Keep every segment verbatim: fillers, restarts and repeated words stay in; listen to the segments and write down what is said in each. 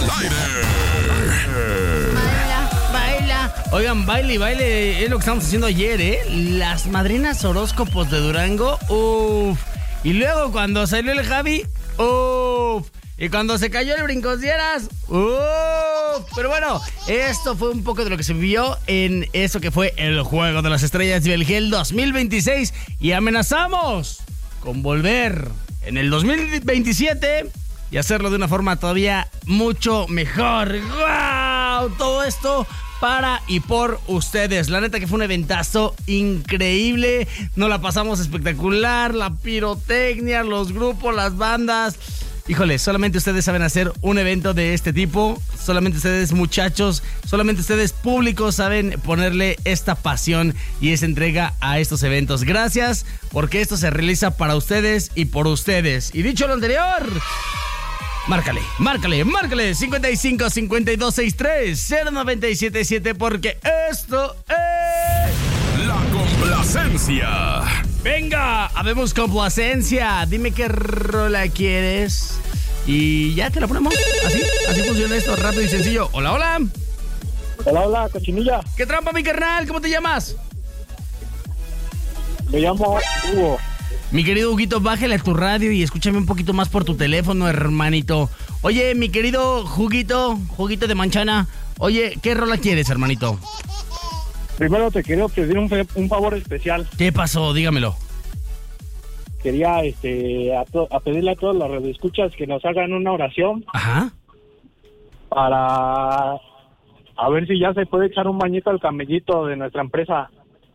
al aire. Baila, baila. Oigan, baile y baile es lo que estamos haciendo ayer, ¿eh? Las madrinas horóscopos de Durango, uff. Y luego cuando salió el Javi, uff. Y cuando se cayó el Brincosieras, uff. Pero bueno, esto fue un poco de lo que se vio en eso que fue el Juego de las Estrellas de Belgel dos mil veintiséis. Y amenazamos con volver en el dos mil veintisiete y hacerlo de una forma todavía mucho mejor. ¡Wow! Todo esto para y por ustedes. La neta que fue un eventazo increíble. Nos la pasamos espectacular. La pirotecnia, los grupos, las bandas. Híjole, solamente ustedes saben hacer un evento de este tipo. Solamente ustedes, muchachos, solamente ustedes, públicos, saben ponerle esta pasión y esa entrega a estos eventos. Gracias, porque esto se realiza para ustedes y por ustedes. Y dicho lo anterior, márcale, márcale, márcale cincuenta y cinco, cincuenta y dos, sesenta y tres, cero nueve siete siete, porque esto es La Complacencia. Venga, habemos complacencia. Dime qué rola quieres y ya te la ponemos. Así, así funciona esto, rápido y sencillo. Hola, hola. Hola, hola, cochinilla. ¿Qué trampa, mi carnal? ¿Cómo te llamas? Me llamo Hugo. Mi querido Huguito, bájale a tu radio y escúchame un poquito más por tu teléfono, hermanito. Oye, mi querido Huguito, Juguito de Manchana. Oye, ¿qué rola quieres, hermanito? Primero te quiero pedir un, fe- un favor especial. ¿Qué pasó? Dígamelo. Quería este a, to- a pedirle a todos los radioescuchas que nos hagan una oración Ajá. para a ver si ya se puede echar un bañito al camellito de nuestra empresa.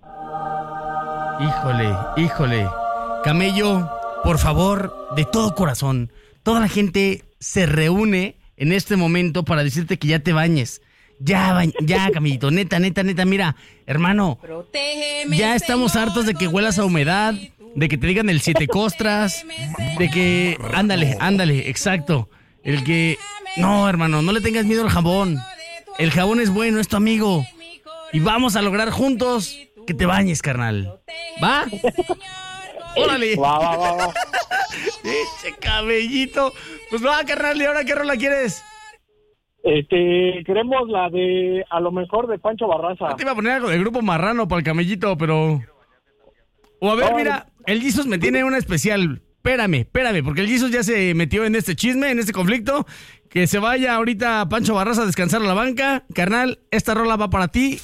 Híjole, híjole. Camello, por favor, de todo corazón, toda la gente se reúne en este momento para decirte que ya te bañes. Ya, ba- ya, Camellito, neta, neta, neta, mira, hermano, ya estamos hartos de que huelas a humedad, de que te digan el siete costras, de que, ándale, ándale, exacto, el que, no, hermano, no le tengas miedo al jabón, el jabón es bueno, es tu amigo, y vamos a lograr juntos que te bañes, carnal, ¿va? ¡Órale! Va, va, va, va. ¡Eche Cabellito! Pues va, carnal, ¿y ahora qué rola quieres? Este, queremos la de a lo mejor de Pancho Barraza. Te iba a poner algo del grupo Marrano para el Camellito, pero... O a ver, mira, el Jesus me tiene una especial. Espérame, espérame, porque el Jesus ya se metió en este chisme, en este conflicto. Que se vaya ahorita Pancho Barraza a descansar a la banca. Carnal, esta rola va para ti